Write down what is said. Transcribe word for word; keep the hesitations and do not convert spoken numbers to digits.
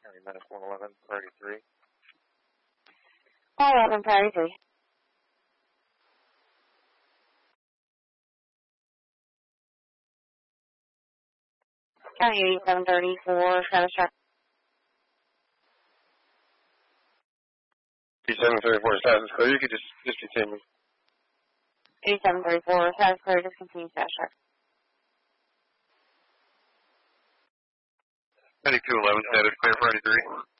County minus one eleven, priority three. one eleven, priority three. County eighty-seven thirty for status check. eighty-seven thirty-four, status is clear. You could just discontinue. eighty-seven thirty-four, status clear, discontinue status check. ninety-two eleven, status clear, priority three.